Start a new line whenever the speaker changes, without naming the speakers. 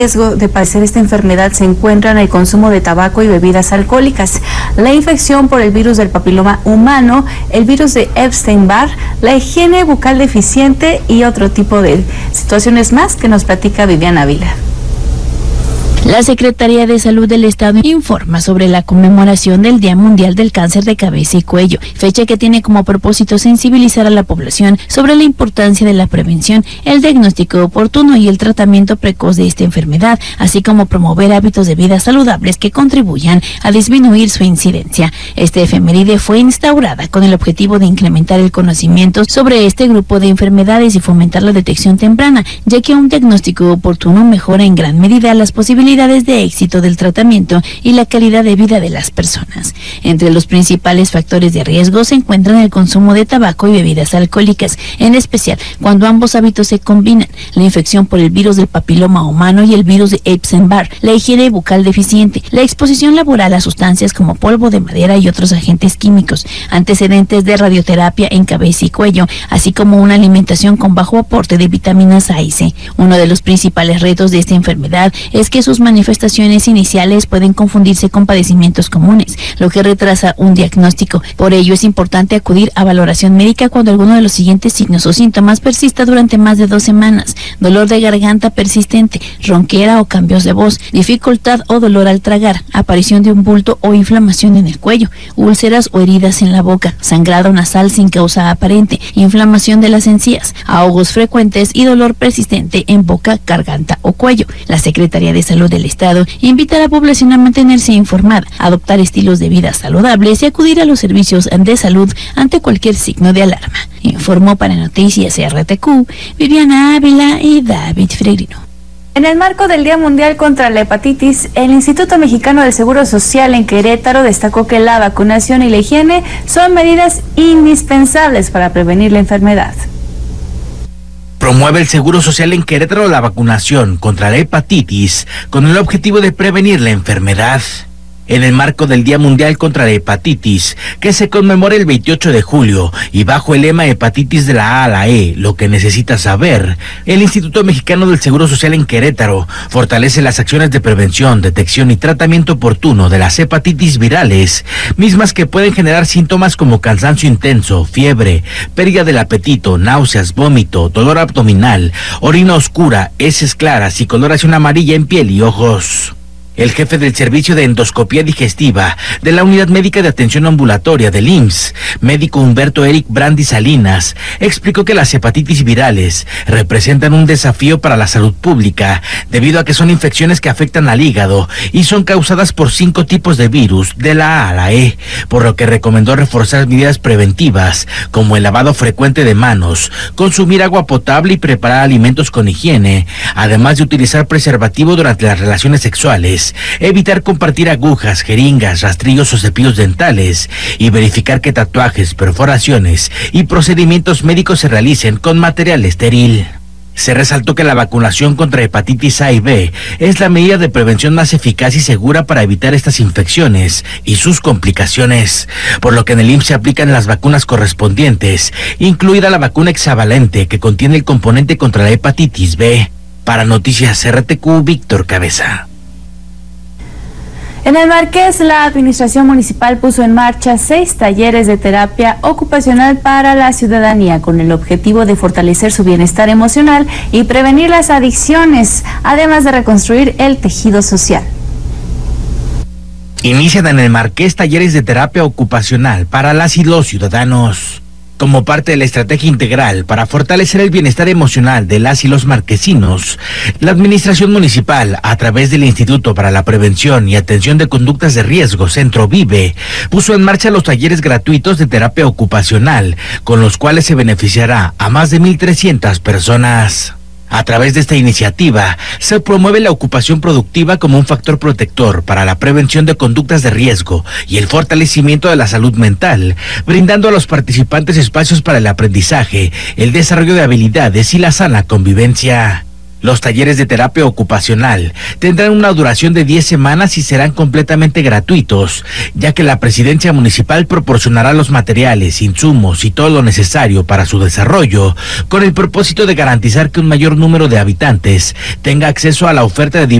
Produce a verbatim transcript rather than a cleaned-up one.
riesgo de padecer esta enfermedad se encuentran el consumo de tabaco y bebidas alcohólicas, la infección por el virus del papiloma humano, el virus de Epstein-Barr, la higiene bucal deficiente y otro tipo de situaciones más que nos platica Viviana Ávila.
La Secretaría de Salud del Estado informa sobre la conmemoración del Día Mundial del Cáncer de Cabeza y Cuello, fecha que tiene como propósito sensibilizar a la población sobre la importancia de la prevención, el diagnóstico oportuno y el tratamiento precoz de esta enfermedad, así como promover hábitos de vida saludables que contribuyan a disminuir su incidencia. Esta efeméride fue instaurada con el objetivo de incrementar el conocimiento sobre este grupo de enfermedades y fomentar la detección temprana, ya que un diagnóstico oportuno mejora en gran medida las posibilidades de éxito del tratamiento y la calidad de vida de las personas. Entre los principales factores de riesgo se encuentran el consumo de tabaco y bebidas alcohólicas, en especial cuando ambos hábitos se combinan, la infección por el virus del papiloma humano y el virus de Epstein-Barr, la higiene bucal deficiente, la exposición laboral a sustancias como polvo de madera y otros agentes químicos, antecedentes de radioterapia en cabeza y cuello, así como una alimentación con bajo aporte de vitaminas A y C. Uno de los principales retos de esta enfermedad es que sus manifestaciones iniciales pueden confundirse con padecimientos comunes, lo que retrasa un diagnóstico. Por ello es importante acudir a valoración médica cuando alguno de los siguientes signos o síntomas persista durante más de dos semanas: dolor de garganta persistente, ronquera o cambios de voz, dificultad o dolor al tragar, aparición de un bulto o inflamación en el cuello, úlceras o heridas en la boca, sangrado nasal sin causa aparente, inflamación de las encías, ahogos frecuentes y dolor persistente en boca, garganta o cuello. La Secretaría de Salud del Estado invita a la población a mantenerse informada, adoptar estilos de vida saludables y acudir a los servicios de salud ante cualquier signo de alarma. Informó para Noticias R T Q, Viviana Ávila y David Freirino.
En el marco del Día Mundial contra la Hepatitis, el Instituto Mexicano del Seguro Social en Querétaro destacó que la vacunación y la higiene son medidas indispensables para prevenir la enfermedad.
Promueve el Seguro Social en Querétaro la vacunación contra la hepatitis con el objetivo de prevenir la enfermedad. En el marco del Día Mundial contra la Hepatitis, que se conmemora el veintiocho de julio, y bajo el lema Hepatitis de la A a la E, lo que necesitas saber, el Instituto Mexicano del Seguro Social en Querétaro fortalece las acciones de prevención, detección y tratamiento oportuno de las hepatitis virales, mismas que pueden generar síntomas como cansancio intenso, fiebre, pérdida del apetito, náuseas, vómito, dolor abdominal, orina oscura, heces claras y coloración amarilla en piel y ojos. El jefe del Servicio de Endoscopía Digestiva de la Unidad Médica de Atención Ambulatoria del I M S S, médico Humberto Eric Brandi Salinas, explicó que las hepatitis virales representan un desafío para la salud pública debido a que son infecciones que afectan al hígado y son causadas por cinco tipos de virus de la A a la E, por lo que recomendó reforzar medidas preventivas como el lavado frecuente de manos, consumir agua potable y preparar alimentos con higiene, además de utilizar preservativo durante las relaciones sexuales, evitar compartir agujas, jeringas, rastrillos o cepillos dentales y verificar que tatuajes, perforaciones y procedimientos médicos se realicen con material estéril. Se resaltó que la vacunación contra hepatitis A y B es la medida de prevención más eficaz y segura para evitar estas infecciones y sus complicaciones, por lo que en el I M S S se aplican las vacunas correspondientes, incluida la vacuna hexavalente que contiene el componente contra la hepatitis B. Para Noticias R T Q, Víctor Cabeza.
En el Marqués, la administración municipal puso en marcha seis talleres de terapia ocupacional para la ciudadanía con el objetivo de fortalecer su bienestar emocional y prevenir las adicciones, además de reconstruir el tejido social.
Inician en el Marqués talleres de terapia ocupacional para las y los ciudadanos. Como parte de la estrategia integral para fortalecer el bienestar emocional de las y los marquesinos, la administración municipal, a través del Instituto para la Prevención y Atención de Conductas de Riesgo, Centro Vive, puso en marcha los talleres gratuitos de terapia ocupacional, con los cuales se beneficiará a más de mil trescientas personas. A través de esta iniciativa, se promueve la ocupación productiva como un factor protector para la prevención de conductas de riesgo y el fortalecimiento de la salud mental, brindando a los participantes espacios para el aprendizaje, el desarrollo de habilidades y la sana convivencia. Los talleres de terapia ocupacional tendrán una duración de diez semanas y serán completamente gratuitos, ya que la presidencia municipal proporcionará los materiales, insumos y todo lo necesario para su desarrollo, con el propósito de garantizar que un mayor número de habitantes tenga acceso a la oferta de